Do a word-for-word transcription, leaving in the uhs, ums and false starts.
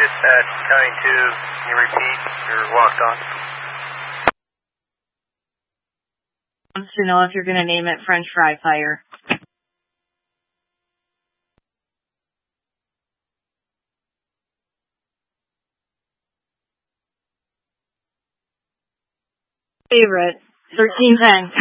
Dispatch, counting two, can you repeat? You're locked on. Wants to know if you're going to name it French Fry Fire. Favorite, thirteen ten.